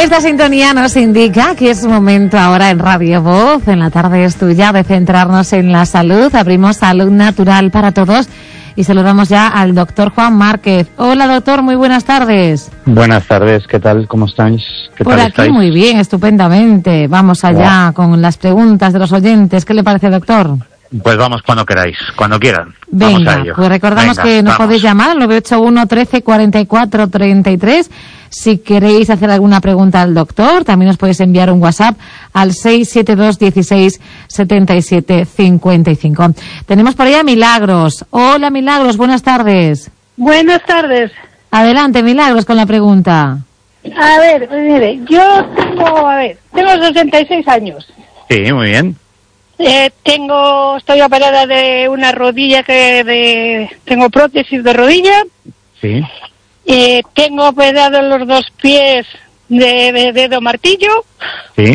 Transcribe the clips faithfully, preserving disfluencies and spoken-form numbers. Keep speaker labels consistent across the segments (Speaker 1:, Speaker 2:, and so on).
Speaker 1: Esta sintonía nos indica que es momento ahora en Radio Voz, en la tarde es tuya, de centrarnos en la salud. Abrimos Salud Natural para Todos y saludamos ya al doctor Juan Márquez. Hola, doctor, muy buenas tardes.
Speaker 2: Buenas tardes, ¿qué tal? ¿Cómo estáis? ¿Qué
Speaker 1: Por
Speaker 2: tal
Speaker 1: aquí
Speaker 2: estáis?
Speaker 1: muy bien, estupendamente. Vamos allá wow. con las preguntas de los oyentes. ¿Qué le parece, doctor?
Speaker 2: Pues vamos cuando queráis, cuando quieran.
Speaker 1: Venga,
Speaker 2: vamos a ello.
Speaker 1: Pues recordamos Venga, que nos vamos. podéis llamar al nueve ocho uno, trece, cuarenta y cuatro, treinta y tres. Si queréis hacer alguna pregunta al doctor, también os podéis enviar un WhatsApp al seis siete dos, dieciséis, setenta y siete, cincuenta y cinco. Tenemos por ahí a Milagros. Hola, Milagros, buenas tardes.
Speaker 3: Buenas tardes.
Speaker 1: Adelante, Milagros, con la pregunta.
Speaker 3: A ver, mire, yo tengo, a ver, tengo sesenta y seis años.
Speaker 2: Sí, muy bien.
Speaker 3: Eh, tengo, estoy operada de una rodilla que de, tengo prótesis de rodilla.
Speaker 2: Sí.
Speaker 3: Eh, tengo operado los dos pies de, de dedo martillo.
Speaker 2: Sí.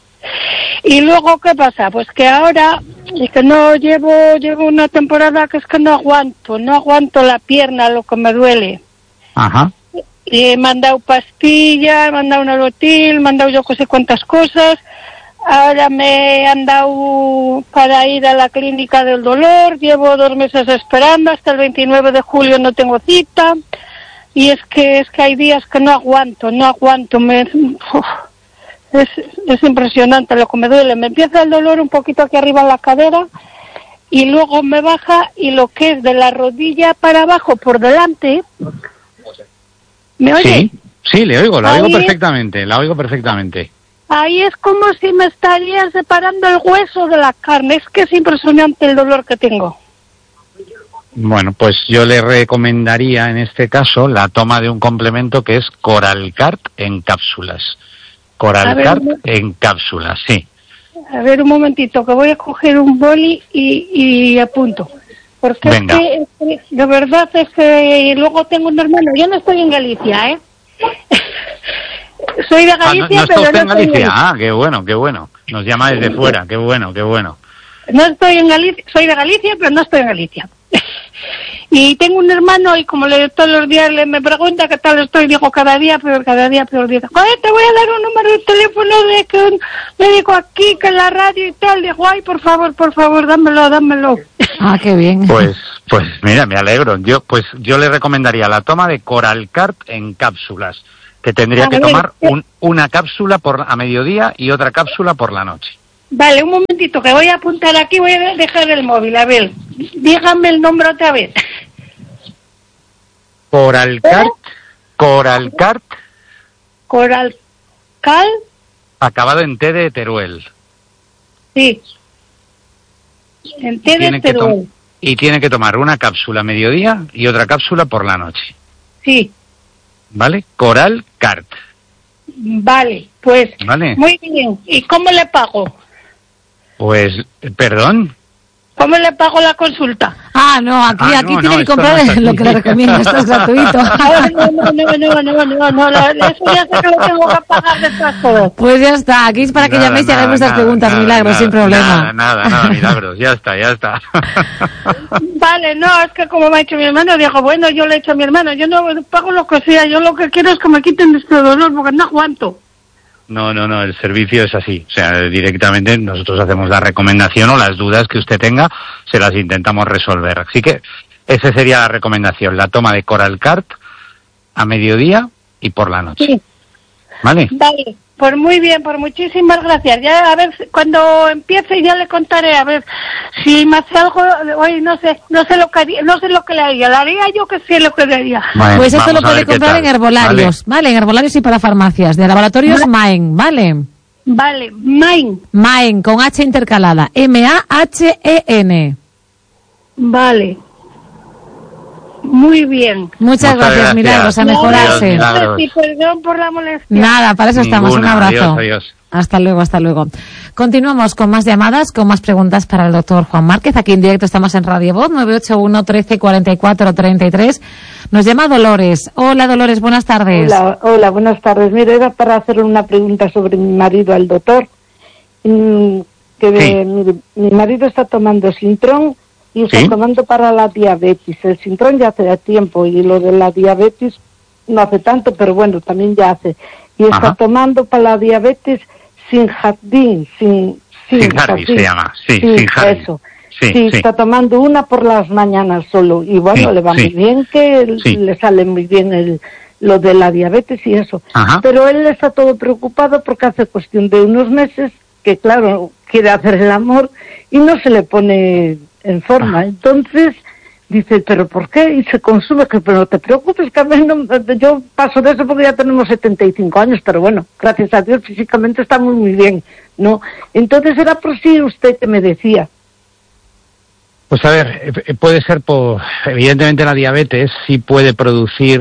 Speaker 3: Y luego, ¿qué pasa? Pues que ahora, es que no llevo, llevo una temporada que es que no aguanto, no aguanto la pierna, lo que me duele.
Speaker 2: Ajá.
Speaker 3: Y me han dado pastillas, me han dado un Alotil, me han dado yo no sé cuántas cosas. Ahora me han dado para ir a la clínica del dolor, llevo dos meses esperando, hasta el veintinueve de julio no tengo cita, y es que es que hay días que no aguanto, no aguanto, me, uf, es, es impresionante lo que me duele, me empieza el dolor un poquito aquí arriba en la cadera, y luego me baja, y lo que es de la rodilla para abajo, por delante, ¿me oye?
Speaker 2: Sí, sí, le oigo, la
Speaker 3: Ahí
Speaker 2: oigo perfectamente, la oigo perfectamente.
Speaker 3: Ahí es como si me estaría separando el hueso de la carne. Es que es impresionante el dolor que tengo.
Speaker 2: Bueno, pues yo le recomendaría en este caso la toma de un complemento que es Coralcart en cápsulas. Coralcart ver, en cápsulas, sí.
Speaker 3: A ver un momentito, que voy a coger un boli y, y apunto. Porque es que, es que, de verdad es que luego tengo un hermano. Yo no estoy en Galicia, ¿eh? Soy de Galicia,
Speaker 2: ah, no, no
Speaker 3: pero
Speaker 2: está
Speaker 3: no
Speaker 2: en Galicia.
Speaker 3: En...
Speaker 2: Ah, qué bueno, qué bueno. Nos llama desde fuera, qué bueno, qué bueno.
Speaker 3: No estoy en Galicia, soy de Galicia, pero no estoy en Galicia. Y tengo un hermano y como le todos los días le me pregunta qué tal estoy, digo cada día peor, cada día peor. Dice, joder, te voy a dar un número de teléfono de que un médico aquí, que en la radio y tal. Digo, ay, por favor, por favor, dámelo, dámelo.
Speaker 1: Ah, qué bien.
Speaker 2: Pues, pues mira, me alegro. Yo, pues yo le recomendaría la toma de Coralcart en cápsulas, que tendría a que ver, tomar un, una cápsula por a mediodía y otra cápsula por la noche.
Speaker 3: Vale, un momentito, que voy a apuntar aquí, voy a dejar el móvil, a ver, dígame el nombre otra vez.
Speaker 2: Coralcart, Coralcart.
Speaker 3: Coralcal.
Speaker 2: Acabado en T de Teruel.
Speaker 3: Sí. En T de Teruel.
Speaker 2: Y tiene que tomar una cápsula a mediodía y otra cápsula por la noche.
Speaker 3: Sí.
Speaker 2: ¿Vale? Coralcart.
Speaker 3: Vale, pues
Speaker 2: vale.
Speaker 3: Muy bien. ¿Y cómo le pago?
Speaker 2: Pues, perdón.
Speaker 3: ¿Cómo le pago la consulta?
Speaker 1: Ah, no, aquí ah, aquí no, tiene no, que comprar no lo que le recomiendo, esto es gratuito.
Speaker 3: No, no, no, no, no, no, no, no, eso ya sé que lo tengo que pagar de todas cosas.
Speaker 1: Pues ya está, aquí es para que nada, llaméis y hagáis vuestras preguntas, nada, Milagros,
Speaker 2: nada,
Speaker 1: sin problema.
Speaker 2: Nada, nada, nada, Milagros, ya está, ya está.
Speaker 3: Vale, no, es que como me ha hecho mi hermano, digo, bueno, yo le he hecho a mi hermano, yo no pago lo que sea, yo lo que quiero es que me quiten este dolor porque no aguanto.
Speaker 2: No, no, no, el servicio es así, o sea, directamente nosotros hacemos la recomendación o las dudas que usted tenga, se las intentamos resolver. Así que esa sería la recomendación, la toma de Coralcart a mediodía y por la noche.
Speaker 3: Sí.
Speaker 2: ¿Vale?
Speaker 3: Vale, pues muy bien, pues muchísimas gracias. Ya a ver, cuando empiece ya le contaré, a ver, si me hace algo, hoy no sé, no sé lo que haría, no sé lo que le haría, le haría yo que sé lo que le haría.
Speaker 1: Bueno, pues esto lo puede comprar en herbolarios, ¿vale? ¿vale? En herbolarios y para farmacias, de laboratorios ¿vale? Maen, ¿vale?
Speaker 3: Vale, Maen.
Speaker 1: Maen, con H intercalada, M A H E N.
Speaker 3: Vale. Muy bien.
Speaker 1: Muchas, Muchas gracias, gracias, Milagros, a mejorarse.
Speaker 3: Adiós, y perdón por la molestia.
Speaker 1: Nada, para eso
Speaker 2: Ninguna.
Speaker 1: estamos. Un abrazo.
Speaker 2: Adiós, adiós.
Speaker 1: Hasta luego, hasta luego. Continuamos con más llamadas, con más preguntas para el doctor Juan Márquez. Aquí en directo estamos en Radio Voz, nueve ocho uno, trece, cuarenta y cuatro, treinta y tres. Nos llama Dolores. Hola, Dolores, buenas tardes.
Speaker 4: Hola, hola, buenas tardes. Mira, era para hacerle una pregunta sobre mi marido al doctor. Mm, que
Speaker 2: sí.
Speaker 4: mi, mi marido está tomando Sintrón y está
Speaker 2: ¿Sí?
Speaker 4: tomando para la diabetes. El Sintrón ya hace tiempo y lo de la diabetes no hace tanto, pero bueno, también ya hace. Y está
Speaker 2: Ajá.
Speaker 4: tomando para la diabetes sin jardín, sin... Sin,
Speaker 2: sin Harvey se llama, sí,
Speaker 4: sí,
Speaker 2: sin Harvey.
Speaker 4: Eso.
Speaker 2: Sí,
Speaker 4: sí,
Speaker 2: sí.
Speaker 4: está tomando una por las mañanas solo. Y bueno,
Speaker 2: Sí,
Speaker 4: le va
Speaker 2: sí.
Speaker 4: muy bien, que
Speaker 2: Sí.
Speaker 4: le sale muy bien el, lo de la diabetes y eso.
Speaker 2: Ajá.
Speaker 4: Pero él está todo preocupado porque hace cuestión de unos meses que, claro, quiere hacer el amor y no se le pone en forma. Entonces dice, ¿pero por qué? Y se consume, que pero no te preocupes, que a mí no, yo paso de eso porque ya tenemos setenta y cinco años, pero bueno, gracias a Dios físicamente estamos muy bien, ¿no? Entonces era por sí usted que me decía.
Speaker 2: Pues a ver, eh, puede ser por, evidentemente la diabetes sí puede producir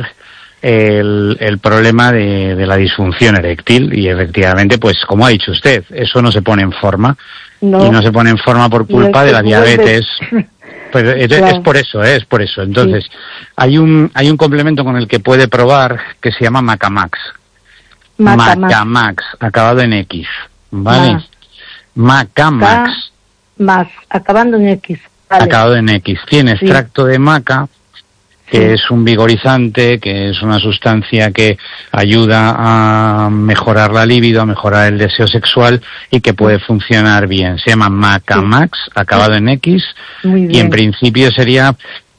Speaker 2: el, el problema de, de la disfunción eréctil y efectivamente, pues como ha dicho usted, eso no se pone en forma
Speaker 4: No.
Speaker 2: y no se pone en forma por culpa de la diabetes. Pues es,
Speaker 4: Claro.
Speaker 2: es por eso, ¿eh? es por eso. Entonces,
Speaker 4: Sí.
Speaker 2: hay un hay un complemento con el que puede probar que se llama Macamax.
Speaker 4: Macamax.
Speaker 2: Macamax, acabado en X, ¿vale?
Speaker 4: Ma.
Speaker 2: Macamax.
Speaker 4: K más, acabando en X. Vale.
Speaker 2: Acabado en X. Tiene
Speaker 4: Sí.
Speaker 2: extracto de maca, que
Speaker 4: Sí.
Speaker 2: es un vigorizante, que es una sustancia que ayuda a mejorar la libido, a mejorar el deseo sexual y que puede funcionar bien. Se llama Macamax, acabado en X,
Speaker 4: Muy
Speaker 2: y
Speaker 4: bien.
Speaker 2: en principio sería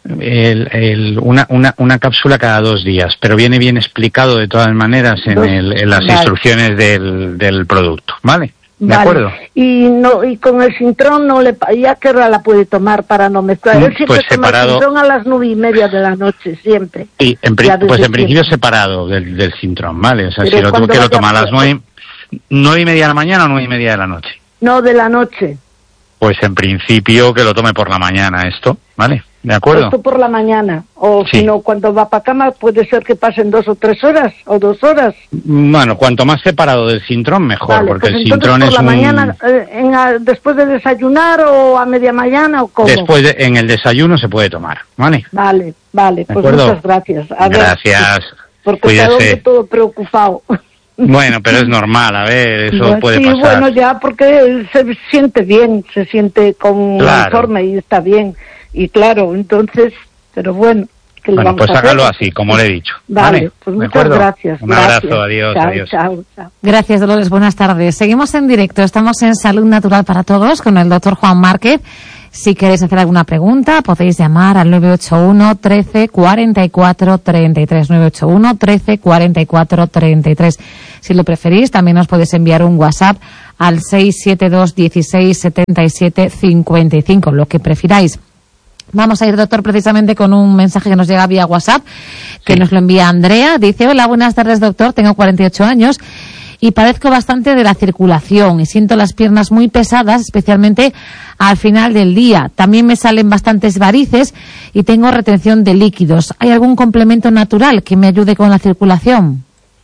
Speaker 2: el, el, una, una, una cápsula cada dos días, pero viene bien explicado de todas maneras en,
Speaker 4: Dos-
Speaker 2: el, en las
Speaker 4: vale.
Speaker 2: instrucciones del, del producto, ¿vale? ¿De
Speaker 4: Vale.
Speaker 2: acuerdo?
Speaker 4: Y no y con el Sintrón no le pa- ya que hora la puede tomar para no mezclar.
Speaker 2: Mm,
Speaker 4: Él siempre
Speaker 2: pues
Speaker 4: toma
Speaker 2: separado.
Speaker 4: el Sintrón a las nueve y media de la noche, siempre.
Speaker 2: Sí, en pri-
Speaker 4: Ya desde
Speaker 2: pues en principio
Speaker 4: siempre.
Speaker 2: separado del, del Sintrón, ¿vale? O sea,
Speaker 4: Pero
Speaker 2: si lo
Speaker 4: cuando
Speaker 2: que lo
Speaker 4: vaya
Speaker 2: toma a las
Speaker 4: por-
Speaker 2: nueve, nueve y media de la mañana o nueve y media de la noche.
Speaker 4: No, de la noche.
Speaker 2: Pues en principio que lo tome por la mañana esto, ¿vale? ¿De acuerdo?
Speaker 4: Esto por la mañana. O
Speaker 2: Sí.
Speaker 4: si no, cuando va para cama puede ser que pasen dos o tres horas o dos horas.
Speaker 2: Bueno, cuanto más separado del Sintrón, mejor,
Speaker 4: Vale,
Speaker 2: porque
Speaker 4: pues
Speaker 2: el
Speaker 4: entonces
Speaker 2: Sintrón
Speaker 4: por
Speaker 2: es
Speaker 4: la
Speaker 2: un...
Speaker 4: mañana, eh, en a- después de desayunar o a media mañana o cómo.
Speaker 2: Después de- en el desayuno se puede tomar, ¿vale?
Speaker 4: Vale, vale,
Speaker 2: ¿De
Speaker 4: pues
Speaker 2: acuerdo?
Speaker 4: muchas gracias. A ver,
Speaker 2: Gracias.
Speaker 4: porque está
Speaker 2: Cuídese.
Speaker 4: hombre todo preocupado.
Speaker 2: Bueno, pero es normal, a ver, eso
Speaker 4: Bueno,
Speaker 2: puede
Speaker 4: sí,
Speaker 2: pasar.
Speaker 4: bueno, ya porque él se siente bien, se siente con
Speaker 2: Claro.
Speaker 4: informe y está bien. Y claro, entonces, pero bueno, ¿qué le
Speaker 2: Bueno,
Speaker 4: vamos
Speaker 2: pues
Speaker 4: a hacer?
Speaker 2: hágalo así, como le he dicho.
Speaker 4: Vale,
Speaker 2: ¿vale?
Speaker 4: pues
Speaker 2: ¿De
Speaker 4: muchas
Speaker 2: acuerdo?
Speaker 4: gracias.
Speaker 2: Un
Speaker 4: gracias.
Speaker 2: abrazo, adiós,
Speaker 4: Chao,
Speaker 2: adiós.
Speaker 4: chao, chao.
Speaker 1: Gracias, Dolores. Buenas tardes. Seguimos en directo. Estamos en Salud Natural para Todos con el doctor Juan Márquez. Si queréis hacer alguna pregunta, podéis llamar al nueve ocho uno, trece, cuarenta y cuatro, treinta y tres. nueve ocho uno, trece, cuarenta y cuatro, treinta y tres. Si lo preferís, también os podéis enviar un WhatsApp al seis siete dos, dieciséis, setenta y siete, cincuenta y cinco, lo que prefiráis. Vamos a ir, doctor, precisamente con un mensaje que nos llega vía WhatsApp, que
Speaker 2: Sí.
Speaker 1: nos lo envía Andrea. Dice, hola, buenas tardes, doctor, tengo cuarenta y ocho años y padezco bastante de la circulación y siento las piernas muy pesadas, especialmente al final del día. También me salen bastantes varices y tengo retención de líquidos. ¿Hay algún complemento natural que me ayude con la circulación?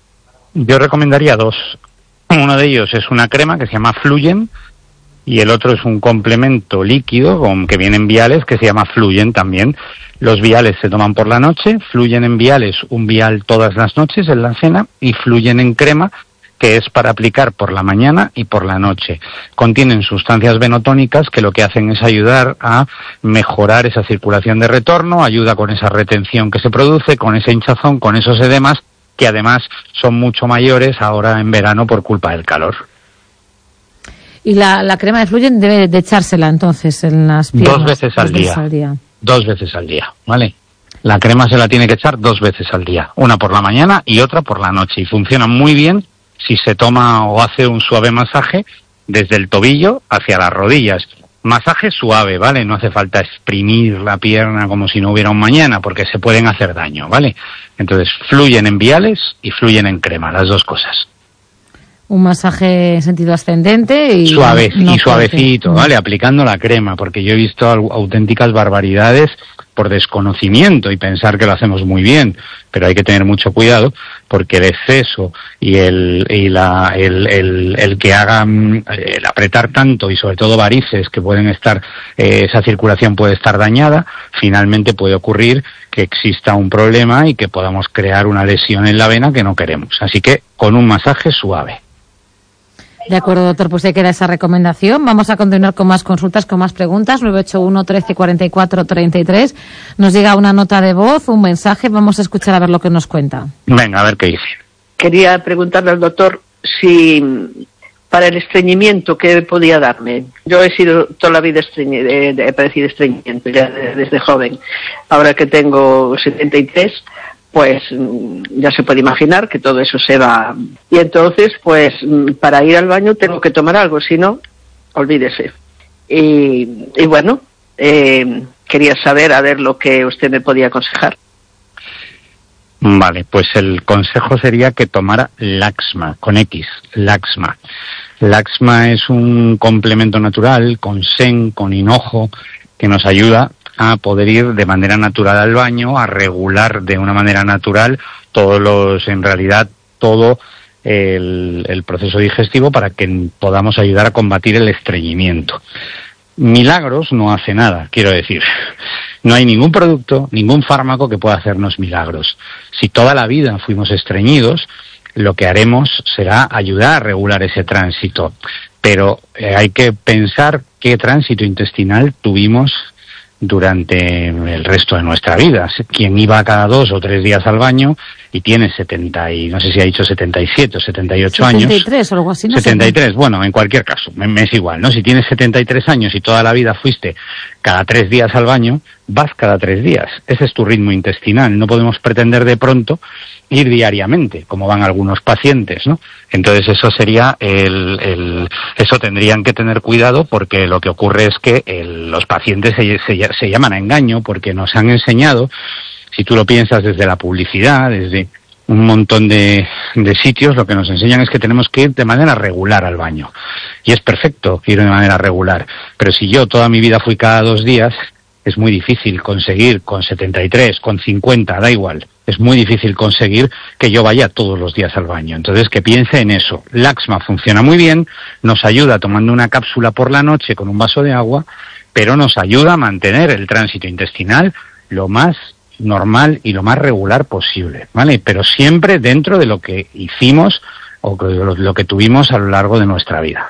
Speaker 2: Yo recomendaría dos. Uno de ellos es una crema que se llama Fluyen y el otro es un complemento líquido con, que viene en viales que se llama Fluyen también. Los viales se toman por la noche, Fluyen en viales, un vial todas las noches en la cena y Fluyen en crema, que es para aplicar por la mañana y por la noche. Contienen sustancias venotónicas que lo que hacen es ayudar a mejorar esa circulación de retorno, ayuda con esa retención que se produce, con esa hinchazón, con esos edemas, que además son mucho mayores ahora en verano por culpa del calor.
Speaker 1: Y la, la crema de Fluyen debe de echársela entonces en las piernas.
Speaker 2: Dos veces al
Speaker 1: dos veces
Speaker 2: día.
Speaker 1: al día.
Speaker 2: Dos veces al día, ¿vale? La crema se la tiene que echar dos veces al día, una por la mañana y otra por la noche, y funciona muy bien si se toma o hace un suave masaje desde el tobillo hacia las rodillas. Masaje suave, ¿vale? No hace falta exprimir la pierna como si no hubiera un mañana, porque se pueden hacer daño, ¿vale? Entonces, Fluyen en viales y Fluyen en crema, las dos cosas.
Speaker 1: Un masaje en sentido ascendente y
Speaker 2: Suave
Speaker 1: no
Speaker 2: y suavecito,
Speaker 1: fuerte.
Speaker 2: ¿vale? Aplicando la crema, porque yo he visto au- auténticas barbaridades por desconocimiento y pensar que lo hacemos muy bien, pero hay que tener mucho cuidado porque el exceso y el y la el, el, el que hagan el apretar tanto y sobre todo varices que pueden estar eh, esa circulación puede estar dañada, finalmente puede ocurrir que exista un problema y que podamos crear una lesión en la vena que no queremos. Así que con un masaje suave.
Speaker 1: De acuerdo, doctor, pues ahí queda esa recomendación. Vamos a continuar con más consultas, con más preguntas. nueve ocho uno, trece, cuarenta y cuatro, treinta y tres. Nos llega una nota de voz, un mensaje. Vamos a escuchar a ver lo que nos cuenta.
Speaker 2: Venga, a ver qué dice.
Speaker 5: Quería preguntarle al doctor si para el estreñimiento, ¿qué podía darme? Yo he sido toda la vida estreñi- he, he padecido estreñimiento ya desde joven. Ahora que tengo setenta y tres, pues ya se puede imaginar que todo eso se va. Y entonces, pues para ir al baño tengo que tomar algo, si no, olvídese. Y, y bueno, eh, quería saber a ver lo que usted me podía aconsejar.
Speaker 2: Vale, pues el consejo sería que tomara Laxma, con X, Laxma. Laxma es un complemento natural con sen, con hinojo, que nos ayuda a poder ir de manera natural al baño, a regular de una manera natural todos los, en realidad, todo el, el proceso digestivo para que podamos ayudar a combatir el estreñimiento. Milagros no hace nada, quiero decir. No hay ningún producto, ningún fármaco que pueda hacernos milagros. Si toda la vida fuimos estreñidos, lo que haremos será ayudar a regular ese tránsito. Pero eh, hay que pensar qué tránsito intestinal tuvimos durante el resto de nuestra vida. Quien iba cada dos o tres días al baño y tiene setenta y, no sé si ha dicho setenta y siete o setenta y ocho años.
Speaker 1: setenta y tres o algo así, no sé.
Speaker 2: setenta y tres, bueno, en cualquier caso, me, me es igual, ¿no? Si tienes setenta y tres años y toda la vida fuiste cada tres días al baño, vas cada tres días. Ese es tu ritmo intestinal. No podemos pretender de pronto ir diariamente, como van algunos pacientes, ¿no? Entonces eso sería el, el eso tendrían que tener cuidado, porque lo que ocurre es que el, los pacientes se, se, se llaman a engaño, porque nos han enseñado, si tú lo piensas desde la publicidad, desde un montón de, de sitios, lo que nos enseñan es que tenemos que ir de manera regular al baño. Y es perfecto ir de manera regular, pero si yo toda mi vida fui cada dos días, es muy difícil conseguir con setenta y tres, con cincuenta, da igual. Es muy difícil conseguir que yo vaya todos los días al baño. Entonces, que piense en eso. Laxma funciona muy bien, nos ayuda tomando una cápsula por la noche con un vaso de agua, pero nos ayuda a mantener el tránsito intestinal lo más normal y lo más regular posible, ¿vale? Pero siempre dentro de lo que hicimos o lo, lo que tuvimos a lo largo de nuestra vida.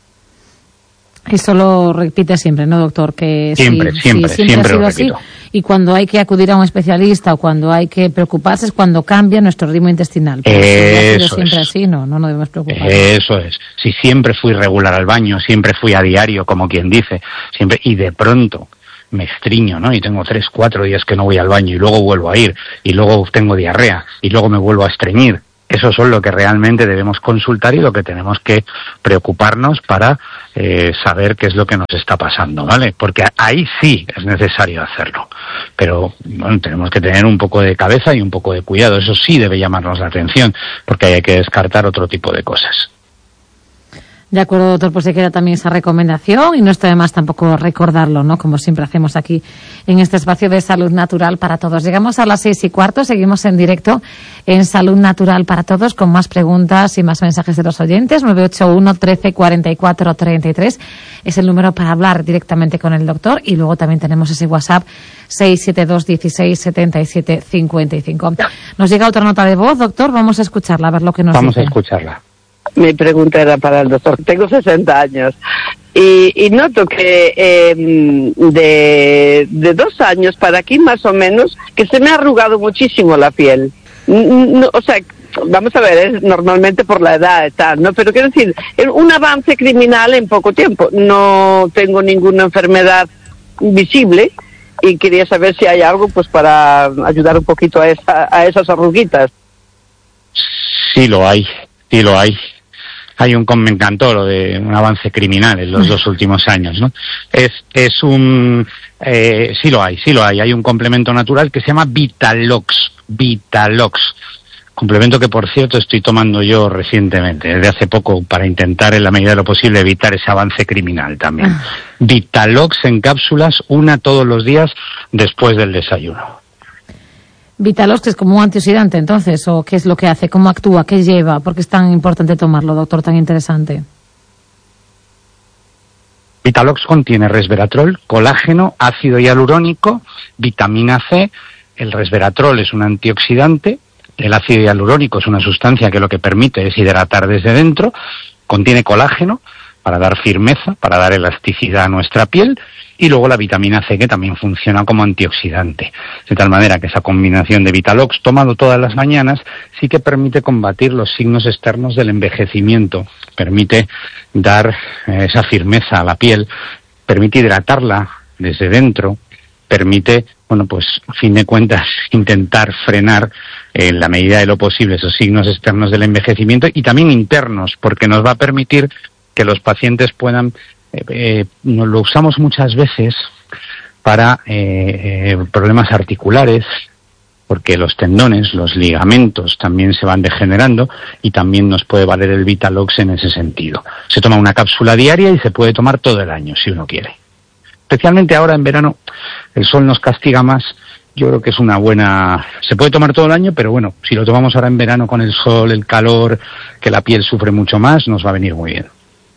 Speaker 1: Eso lo repite siempre, ¿no, doctor? Que
Speaker 2: siempre,
Speaker 1: si,
Speaker 2: siempre,
Speaker 1: si siempre,
Speaker 2: siempre
Speaker 1: ha sido
Speaker 2: lo
Speaker 1: así,
Speaker 2: repito.
Speaker 1: Y cuando hay que acudir a un especialista o cuando hay que preocuparse es cuando cambia nuestro ritmo intestinal. Pero si ha sido siempre es. así, no, no nos debemos preocupar.
Speaker 2: Eso es. Si siempre fui regular al baño, siempre fui a diario, como quien dice, siempre, y de pronto me estriño, ¿no? Y tengo tres, cuatro días que no voy al baño y luego vuelvo a ir, y luego tengo diarrea, y luego me vuelvo a estreñir. Eso son lo que realmente debemos consultar y lo que tenemos que preocuparnos para eh, saber qué es lo que nos está pasando, ¿vale? Porque ahí sí es necesario hacerlo. Pero, bueno, tenemos que tener un poco de cabeza y un poco de cuidado. Eso sí debe llamarnos la atención, porque hay que descartar otro tipo de cosas.
Speaker 1: De acuerdo, doctor, pues se queda también esa recomendación y no está de más tampoco recordarlo, ¿no? Como siempre hacemos aquí en este espacio de Salud Natural para Todos. Llegamos a las seis y cuarto, seguimos en directo en Salud Natural para Todos con más preguntas y más mensajes de los oyentes. nueve ocho uno, trece, cuarenta y cuatro, treinta y tres es el número para hablar directamente con el doctor, y luego también tenemos ese WhatsApp seis siete dos, dieciséis, setenta y siete, cincuenta y cinco. Nos llega otra nota de voz, doctor, vamos a escucharla, a ver lo que nos
Speaker 2: Vamos
Speaker 1: dice.
Speaker 2: a escucharla.
Speaker 5: Mi pregunta era para el doctor. Tengo sesenta años y, y noto que eh, de, de dos años para aquí más o menos que se me ha arrugado muchísimo la piel. No, o sea, vamos a ver, es normalmente por la edad y tal, ¿no? Pero quiero decir, un avance criminal en poco tiempo. No tengo ninguna enfermedad visible y quería saber si hay algo pues para ayudar un poquito a, esa, a esas arruguitas.
Speaker 2: Sí lo hay, sí lo hay. Hay un, me encantó lo de un avance criminal en los dos últimos años, ¿no? Es, es un, eh, sí lo hay, sí lo hay. Hay un complemento natural que se llama Vitalox, Vitalox. Complemento que, por cierto, estoy tomando yo recientemente, desde hace poco, para intentar, en la medida de lo posible, evitar ese avance criminal también. Ah. Vitalox en cápsulas, una todos los días después del desayuno.
Speaker 1: Vitalox, que es como un antioxidante, entonces, ¿o qué es lo que hace? ¿Cómo actúa? ¿Qué lleva? ¿Por qué es tan importante tomarlo, doctor, tan interesante?
Speaker 2: Vitalox contiene resveratrol, colágeno, ácido hialurónico, vitamina C. El resveratrol es un antioxidante, el ácido hialurónico es una sustancia que lo que permite es hidratar desde dentro, contiene colágeno para dar firmeza, para dar elasticidad a nuestra piel, y luego la vitamina C, que también funciona como antioxidante. De tal manera que esa combinación de Vitalox, tomado todas las mañanas, sí que permite combatir los signos externos del envejecimiento, permite dar eh, esa firmeza a la piel, permite hidratarla desde dentro, permite, bueno, pues, a fin de cuentas, intentar frenar eh, en la medida de lo posible esos signos externos del envejecimiento y también internos, porque nos va a permitir que los pacientes puedan, eh, eh, lo usamos muchas veces para eh, eh, problemas articulares, porque los tendones, los ligamentos también se van degenerando y también nos puede valer el Vitalox en ese sentido. Se toma una cápsula diaria y se puede tomar todo el año, si uno quiere. Especialmente ahora en verano, el sol nos castiga más. Yo creo que es una buena... Se puede tomar todo el año, pero bueno, si lo tomamos ahora en verano con el sol, el calor, que la piel sufre mucho más, nos va a venir muy bien.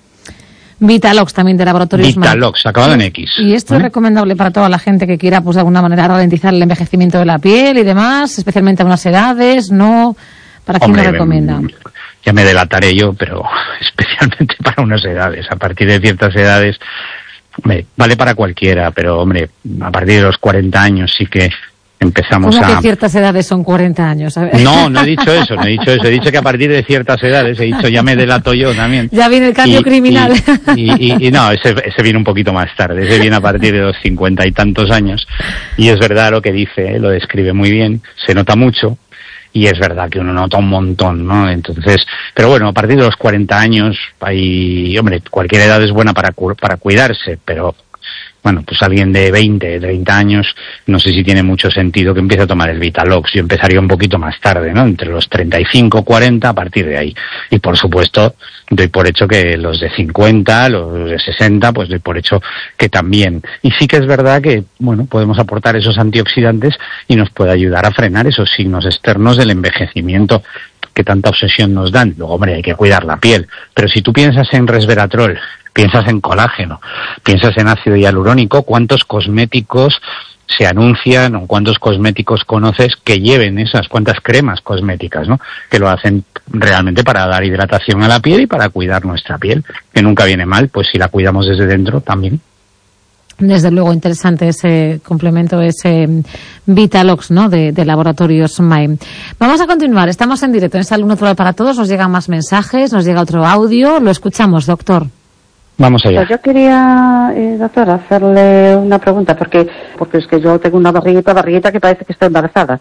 Speaker 1: Vitalox también de Laboratorios
Speaker 2: Vitalox, acabado en X.
Speaker 1: Y esto ¿eh? es recomendable para toda la gente que quiera, pues de alguna manera, ralentizar el envejecimiento de la piel y demás, especialmente a unas edades, ¿no? ¿Para quién lo recomienda?
Speaker 2: Ya me delataré yo, pero especialmente para unas edades. A partir de ciertas edades, hombre, vale para cualquiera, pero hombre, a partir de los cuarenta años sí que empezamos
Speaker 1: ¿Cómo
Speaker 2: a...
Speaker 1: que ciertas edades son cuarenta años? A ver.
Speaker 2: No, no he dicho eso, no he dicho eso. He dicho que a partir de ciertas edades, he dicho, ya me delato yo también.
Speaker 1: Ya viene el cambio
Speaker 2: y,
Speaker 1: criminal.
Speaker 2: Y, y, y, y no, ese, ese viene un poquito más tarde. Ese viene a partir de los cincuenta y tantos años. Y es verdad lo que dice, ¿eh? Lo describe muy bien, se nota mucho. Y es verdad que uno nota un montón, ¿no? Entonces, pero bueno, a partir de los cuarenta años, hay, hombre, cualquier edad es buena para, para cuidarse, pero... Bueno, pues alguien de veinte, treinta años, no sé si tiene mucho sentido que empiece a tomar el Vitalox. Yo empezaría un poquito más tarde, ¿no? Entre los treinta y cinco, cuarenta, a partir de ahí. Y por supuesto, doy por hecho que los de cincuenta, los de sesenta, pues doy por hecho que también. Y sí que es verdad que, bueno, podemos aportar esos antioxidantes y nos puede ayudar a frenar esos signos externos del envejecimiento que tanta obsesión nos dan. Luego, hombre, hay que cuidar la piel. Pero si tú piensas en resveratrol, piensas en colágeno, piensas en ácido hialurónico, ¿cuántos cosméticos se anuncian o cuántos cosméticos conoces que lleven esas, cuántas cremas cosméticas, ¿no? Que lo hacen realmente para dar hidratación a la piel y para cuidar nuestra piel, que nunca viene mal, pues si la cuidamos desde dentro también.
Speaker 1: Desde luego, interesante ese complemento, ese Vitalox, ¿no? De, de Laboratorios Maem. Vamos a continuar, estamos en directo en Salud Natural para Todos, nos llegan más mensajes, nos llega otro audio, lo escuchamos, doctor.
Speaker 2: Vamos allá.
Speaker 6: Pues yo quería, eh, doctora, hacerle una pregunta, porque porque es que yo tengo una barriguita, barriguita que parece que estoy embarazada.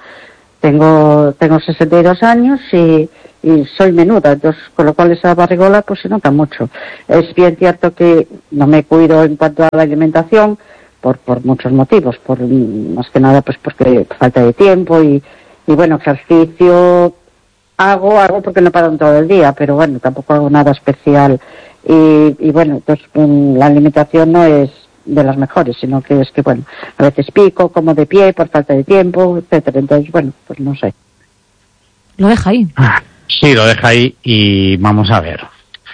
Speaker 6: Tengo tengo sesenta y dos años y, y soy menuda, entonces, con lo cual esa barrigola pues se nota mucho. Es bien cierto que no me cuido en cuanto a la alimentación por por muchos motivos, por más que nada pues porque falta de tiempo y, y bueno, ejercicio hago, hago porque no paro todo el día, pero bueno, tampoco hago nada especial. Y, y bueno, entonces la alimentación no es de las mejores, sino que es que, bueno, a veces pico, como de pie por falta de tiempo, etcétera. Entonces, bueno, pues no sé.
Speaker 1: Lo deja ahí.
Speaker 2: Sí, lo deja ahí y vamos a ver.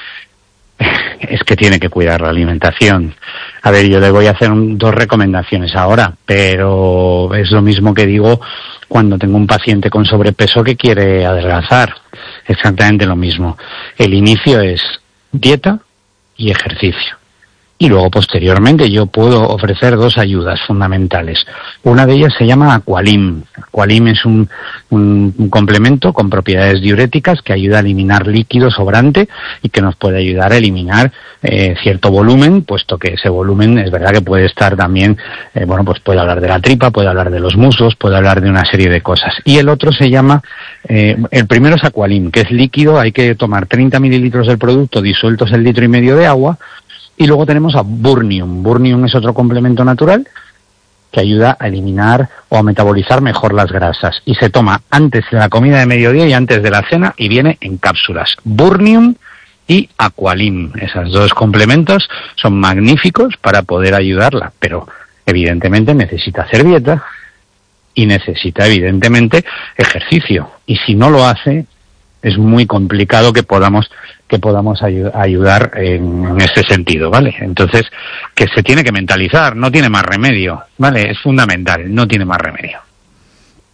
Speaker 2: Es que tiene que cuidar la alimentación. A ver, yo le voy a hacer un, dos recomendaciones ahora, pero es lo mismo que digo cuando tengo un paciente con sobrepeso que quiere adelgazar. Exactamente lo mismo. El inicio es dieta y ejercicio. Y luego, posteriormente, yo puedo ofrecer dos ayudas fundamentales. Una de ellas se llama Aqualim. Aqualim es un, un, un complemento con propiedades diuréticas que ayuda a eliminar líquido sobrante y que nos puede ayudar a eliminar eh, cierto volumen, puesto que ese volumen es verdad que puede estar también, eh, bueno, pues puede hablar de la tripa, puede hablar de los muslos, puede hablar de una serie de cosas. Y el otro se llama, eh, el primero es Aqualim, que es líquido, hay que tomar treinta mililitros del producto disueltos en litro y medio de agua. Y luego tenemos a Burnium. Burnium es otro complemento natural que ayuda a eliminar o a metabolizar mejor las grasas. Y se toma antes de la comida de mediodía y antes de la cena y viene en cápsulas. Burnium y Aqualim. Esos dos complementos son magníficos para poder ayudarla. Pero evidentemente necesita hacer dieta y necesita evidentemente ejercicio. Y si no lo hace, es muy complicado que podamos que podamos ayu- ayudar en, en ese sentido, ¿vale? Entonces, que se tiene que mentalizar, no tiene más remedio, ¿vale? Es fundamental, no tiene más remedio.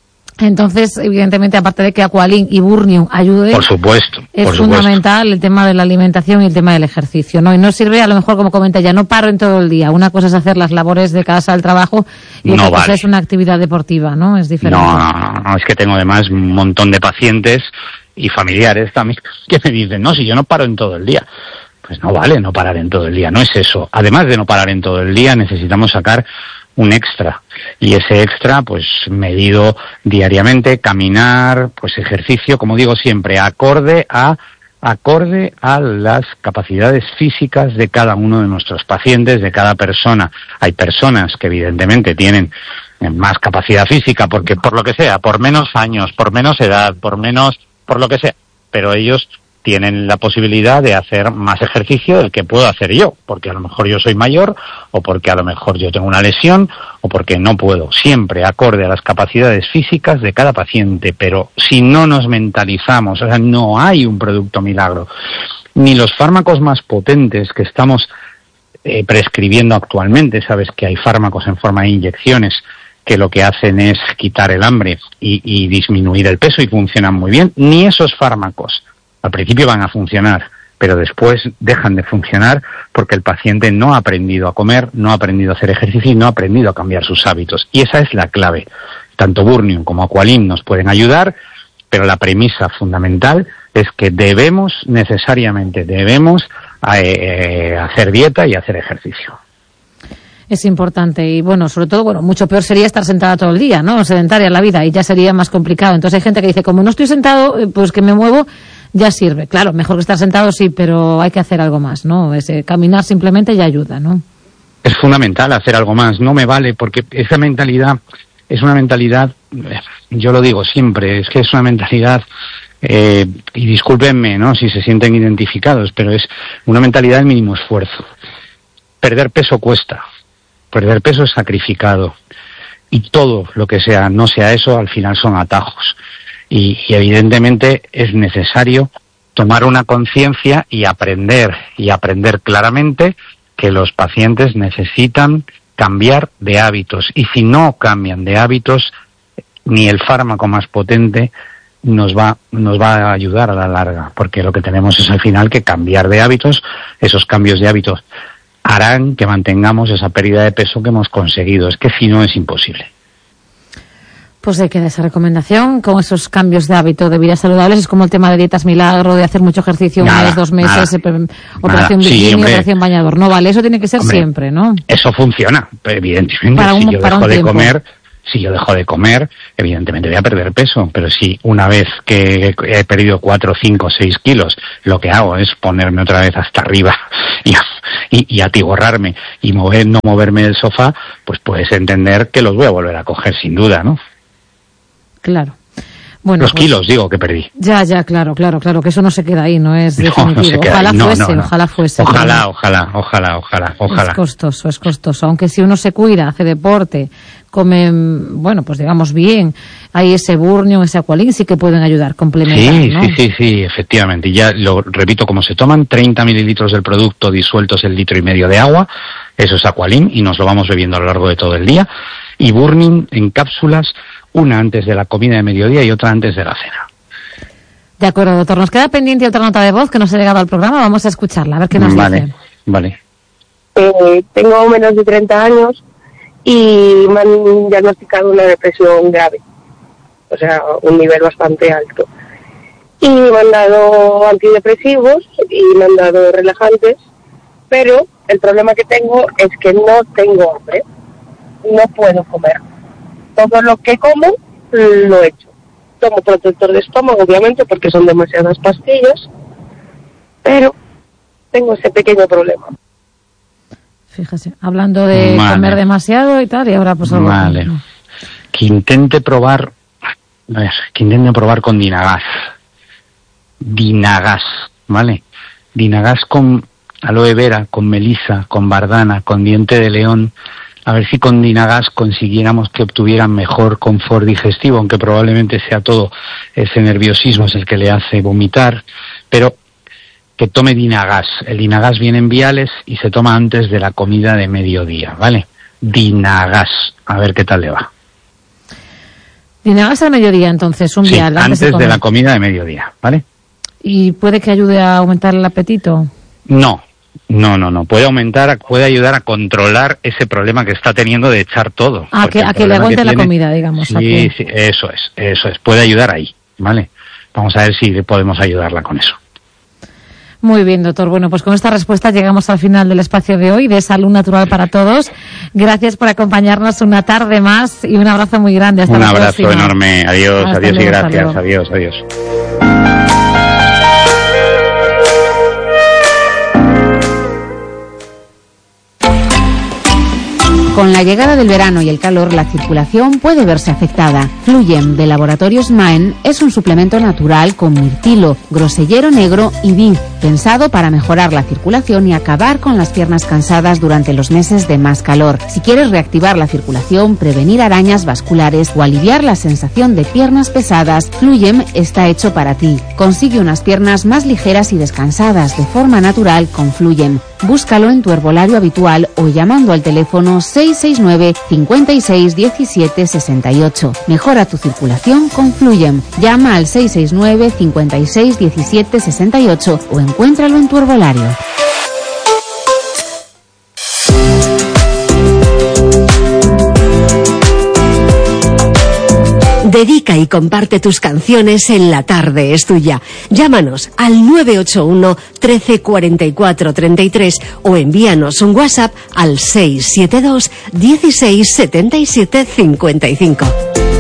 Speaker 1: Entonces, evidentemente, aparte de que Aqualin y Burnium ayuden,
Speaker 2: por supuesto,
Speaker 1: es
Speaker 2: por
Speaker 1: fundamental
Speaker 2: supuesto.
Speaker 1: el tema de la alimentación y el tema del ejercicio, ¿no? Y no sirve, a lo mejor, como comenta ya, no paro en todo el día. Una cosa es hacer las labores de casa, el trabajo, y
Speaker 2: No
Speaker 1: otra cosa
Speaker 2: vale.
Speaker 1: es una actividad deportiva, ¿no? Es diferente.
Speaker 2: No, no, no, no, es que tengo además un montón de pacientes y familiares también que me dicen, no, si yo no paro en todo el día. Pues no vale no parar en todo el día, no es eso. Además de no parar en todo el día, necesitamos sacar un extra. Y ese extra, pues medido diariamente, caminar, pues ejercicio, como digo siempre, acorde a acorde a las capacidades físicas de cada uno de nuestros pacientes, de cada persona. Hay personas que evidentemente tienen más capacidad física, porque por lo que sea, por menos años, por menos edad, por menos, por lo que sea, pero ellos tienen la posibilidad de hacer más ejercicio del que puedo hacer yo, porque a lo mejor yo soy mayor, o porque a lo mejor yo tengo una lesión, o porque no puedo. Siempre acorde a las capacidades físicas de cada paciente, pero si no nos mentalizamos, o sea, no hay un producto milagro. Ni los fármacos más potentes que estamos eh, prescribiendo actualmente, sabes que hay fármacos en forma de inyecciones que lo que hacen es quitar el hambre y, y disminuir el peso y funcionan muy bien, ni esos fármacos al principio van a funcionar, pero después dejan de funcionar porque el paciente no ha aprendido a comer, no ha aprendido a hacer ejercicio y no ha aprendido a cambiar sus hábitos. Y esa es la clave. Tanto Burnium como Aqualin nos pueden ayudar, pero la premisa fundamental es que debemos, necesariamente debemos eh, hacer dieta y hacer ejercicio.
Speaker 1: Es importante y, bueno, sobre todo, bueno, mucho peor sería estar sentada todo el día, ¿no? Sedentaria en la vida, y ya sería más complicado. Entonces hay gente que dice, como no estoy sentado, pues que me muevo, ya sirve. Claro, mejor que estar sentado sí, pero hay que hacer algo más, ¿no? Ese, caminar simplemente ya ayuda, ¿no?
Speaker 2: Es fundamental hacer algo más, no me vale, porque esa mentalidad es una mentalidad, yo lo digo siempre, es que es una mentalidad, eh, y discúlpenme, ¿no?, si se sienten identificados, pero es una mentalidad del mínimo esfuerzo. Perder peso cuesta, perder peso es sacrificado, y todo lo que sea, no sea eso, al final son atajos. Y, y evidentemente es necesario tomar una conciencia y aprender, y aprender claramente que los pacientes necesitan cambiar de hábitos. Y si no cambian de hábitos, ni el fármaco más potente nos va, nos va a ayudar a la larga, porque lo que tenemos es al final que cambiar de hábitos. Esos cambios de hábitos harán que mantengamos esa pérdida de peso que hemos conseguido. Es que si no, es imposible.
Speaker 1: Pues hay que dar esa recomendación con esos cambios de hábito de vida saludables. Es como el tema de dietas milagro, de hacer mucho ejercicio un mes, dos meses, nada, operación
Speaker 2: nada.
Speaker 1: bikini,
Speaker 2: Sí,
Speaker 1: operación bañador. No vale, eso tiene que ser
Speaker 2: hombre,
Speaker 1: siempre, ¿no?
Speaker 2: Eso funciona, evidentemente.
Speaker 1: Para un,
Speaker 2: si yo
Speaker 1: para
Speaker 2: dejo
Speaker 1: un
Speaker 2: de
Speaker 1: tiempo.
Speaker 2: comer, si yo dejo de comer, evidentemente voy a perder peso. Pero si una vez que he perdido cuatro, cinco, seis kilos, lo que hago es ponerme otra vez hasta arriba y, y, y atiborrarme y mover, no moverme del sofá, pues puedes entender que los voy a volver a coger sin duda, ¿no?
Speaker 1: Claro. Bueno,
Speaker 2: los
Speaker 1: pues,
Speaker 2: kilos, digo, que perdí.
Speaker 1: Ya, ya, claro, claro, claro, que eso no se queda ahí, no es
Speaker 2: No,
Speaker 1: definitivo.
Speaker 2: no se queda
Speaker 1: ojalá
Speaker 2: ahí. No,
Speaker 1: fuese,
Speaker 2: no, no.
Speaker 1: ojalá fuese.
Speaker 2: Ojalá,
Speaker 1: pero
Speaker 2: ojalá, ojalá, ojalá, ojalá.
Speaker 1: Es costoso, es costoso. Aunque si uno se cuida, hace deporte, come, bueno, pues digamos bien, hay ese Burnium, ese Aqualin, sí que pueden ayudar, complementar,
Speaker 2: Sí,
Speaker 1: ¿no?
Speaker 2: sí, sí, sí, efectivamente. Y ya lo repito, como se toman treinta mililitros del producto disueltos en litro y medio de agua, eso es Aqualin, y nos lo vamos bebiendo a lo largo de todo el día. Y Burnium en cápsulas, una antes de la comida de mediodía y otra antes de la cena.
Speaker 1: De acuerdo, doctor. Nos queda pendiente otra nota de voz que nos ha llegado al programa. Vamos a escucharla, a ver qué nos
Speaker 2: vale,
Speaker 1: dice.
Speaker 2: Vale,
Speaker 7: eh, tengo menos de treinta años y me han diagnosticado una depresión grave. O sea, un nivel bastante alto. Y me han dado antidepresivos y me han dado relajantes, pero el problema que tengo es que no tengo hambre. No puedo comer. Todo lo que como, lo echo. Tomo protector de estómago, obviamente, porque son demasiadas pastillas, pero tengo ese pequeño problema.
Speaker 1: Fíjese, hablando de
Speaker 2: Vale.
Speaker 1: comer demasiado y tal, y ahora pues algo.
Speaker 2: vale. Que intente probar, a ver, que intente probar con Dinagas. Dinagas, ¿vale? Dinagas con aloe vera, con melisa, con bardana, con diente de león. A ver si con Dinagas consiguiéramos que obtuvieran mejor confort digestivo, aunque probablemente sea todo ese nerviosismo es el que le hace vomitar, pero que tome Dinagas. El Dinagas viene en viales y se toma antes de la comida de mediodía, ¿vale? Dinagas, a ver qué tal le va.
Speaker 1: Dinagas al mediodía, entonces, un
Speaker 2: Sí,
Speaker 1: vial.
Speaker 2: antes
Speaker 1: de,
Speaker 2: de la comida de mediodía, ¿vale?
Speaker 1: ¿Y puede que ayude a aumentar el apetito?
Speaker 2: No, no, no, no. Puede aumentar, puede ayudar a controlar ese problema que está teniendo de echar todo.
Speaker 1: Ah, que, a que le aguante la
Speaker 2: tiene,
Speaker 1: comida, digamos.
Speaker 2: Sí,
Speaker 1: que...
Speaker 2: sí, eso es, eso es. Puede ayudar ahí, ¿vale? Vamos a ver si podemos ayudarla con eso.
Speaker 1: Muy bien, doctor. Bueno, pues con esta respuesta llegamos al final del espacio de hoy, de Salud Natural para Todos. Gracias por acompañarnos una tarde más y un abrazo muy grande. Hasta
Speaker 2: un
Speaker 1: la
Speaker 2: abrazo
Speaker 1: próxima.
Speaker 2: enorme. Adiós,
Speaker 1: Hasta
Speaker 2: adiós
Speaker 1: luego,
Speaker 2: y gracias.
Speaker 1: hasta
Speaker 2: Adiós, adiós.
Speaker 8: Con la llegada del verano y el calor, la circulación puede verse afectada. Fluyem, de Laboratorios Maen, es un suplemento natural con mirtilo, grosellero negro y vid, pensado para mejorar la circulación y acabar con las piernas cansadas durante los meses de más calor. Si quieres reactivar la circulación, prevenir arañas vasculares o aliviar la sensación de piernas pesadas, Fluyem está hecho para ti. Consigue unas piernas más ligeras y descansadas de forma natural con Fluyem. Búscalo en tu herbolario habitual o llamando al teléfono seis seis nueve, cinco seis, uno siete, seis ocho. Mejora tu circulación con Fluyem. Llama al seis seis nueve, cinco seis, uno siete, seis ocho o encuéntralo en tu herbolario.
Speaker 9: Dedica y comparte tus canciones en La Tarde es Tuya. Llámanos al nueve ocho uno, trece, cuarenta y cuatro, treinta y tres o envíanos un WhatsApp al seis siete dos, dieciséis, setenta y siete, cincuenta y cinco.